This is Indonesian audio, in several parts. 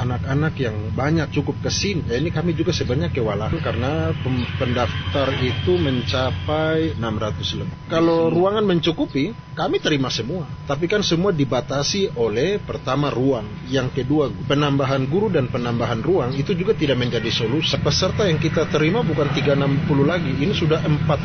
anak-anak yang banyak cukup kesini. Ya, ini kami juga sebenarnya kewalahan karena pendaftar itu mencapai 600 lebih. Kalau ruangan mencukupi, kami terima semua. Tapi kan semua dibatasi oleh pertama ruang, yang kedua penambahan guru dan penambahan ruang itu juga tidak menjadi solusi. Peserta yang kita terima bukan 360 lagi, ini sudah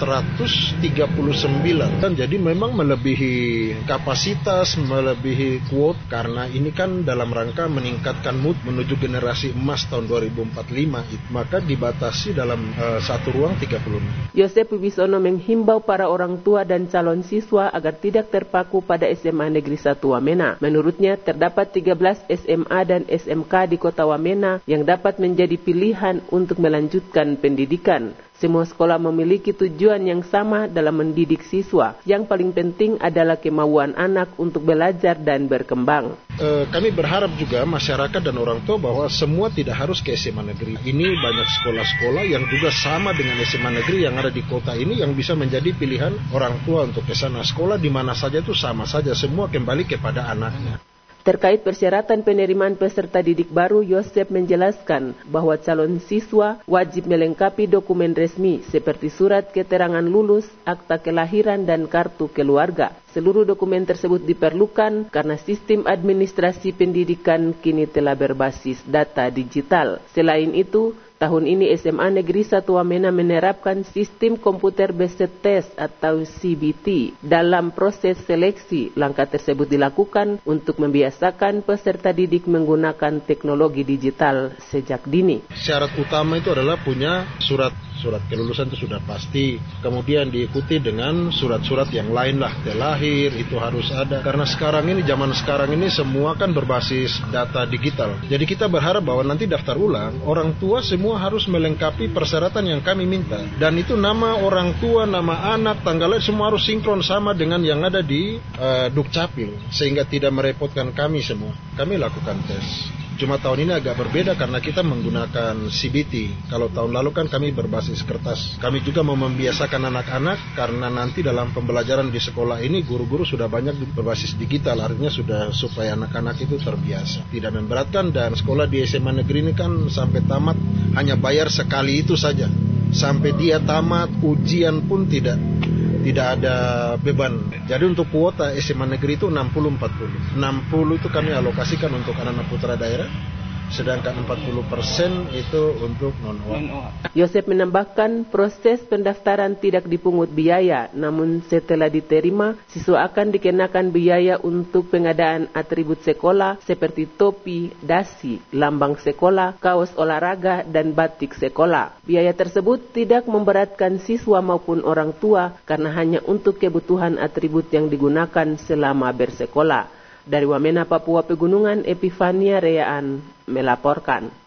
439. Dan jadi memang melebihi kapasitas, melebihi kuota, karena ini kan dalam rangka meningkatkan mood menuju generasi emas tahun 2045, maka dibatasi dalam satu ruang 30. Yosep Wibisono menghimbau para orang tua dan calon siswa agar tidak terpaku pada SMA Negeri 1 Wamena. Menurutnya terdapat 13 SMA dan SMK di Kota Wamena yang dapat menjadi pilihan untuk melanjutkan pendidikan. Semua sekolah memiliki tujuan yang sama dalam mendidik siswa. Yang paling penting adalah kemauan anak untuk belajar dan berkembang. Kami berharap juga masyarakat dan orang tua bahwa semua tidak harus ke SMA negeri. Ini banyak sekolah-sekolah yang juga sama dengan SMA negeri yang ada di kota ini yang bisa menjadi pilihan orang tua untuk ke sana. Sekolah di mana saja itu sama saja, semua kembali kepada anaknya. Terkait persyaratan penerimaan peserta didik baru, Yosep menjelaskan bahwa calon siswa wajib melengkapi dokumen resmi seperti surat keterangan lulus, akta kelahiran, dan kartu keluarga. Seluruh dokumen tersebut diperlukan karena sistem administrasi pendidikan kini telah berbasis data digital. Selain itu, tahun ini SMA Negeri 1 Wamena menerapkan sistem komputer based test atau CBT. Dalam proses seleksi, langkah tersebut dilakukan untuk membiasakan peserta didik menggunakan teknologi digital sejak dini. Syarat utama itu adalah punya surat kelulusan itu sudah pasti. Kemudian diikuti dengan surat-surat yang lain lah, lahir itu harus ada. Karena zaman sekarang ini semua kan berbasis data digital. Jadi kita berharap bahwa nanti daftar ulang, orang tua semua harus melengkapi persyaratan yang kami minta. Dan itu nama orang tua, nama anak, tanggal lahir semua harus sinkron sama dengan yang ada di Dukcapil. Sehingga tidak merepotkan kami semua. Kami lakukan tes. Cuma tahun ini agak berbeda karena kita menggunakan CBT. Kalau tahun lalu kan kami berbasis kertas. Kami juga mau membiasakan anak-anak karena nanti dalam pembelajaran di sekolah ini guru-guru sudah banyak berbasis digital. Artinya sudah supaya anak-anak itu terbiasa. Tidak memberatkan dan sekolah di SMA negeri ini kan sampai tamat hanya bayar sekali itu saja. Sampai dia tamat ujian pun tidak ada beban. Jadi untuk kuota SMA negeri itu 60-40. 60 itu kami alokasikan untuk anak-anak putra daerah, sedangkan 40% itu untuk non-OA. Yosep menambahkan proses pendaftaran tidak dipungut biaya, namun setelah diterima, siswa akan dikenakan biaya untuk pengadaan atribut sekolah seperti topi, dasi, lambang sekolah, kaos olahraga, dan batik sekolah. Biaya tersebut tidak memberatkan siswa maupun orang tua karena hanya untuk kebutuhan atribut yang digunakan selama bersekolah. Dari Wamena, Papua Pegunungan, Epifania Reaan melaporkan.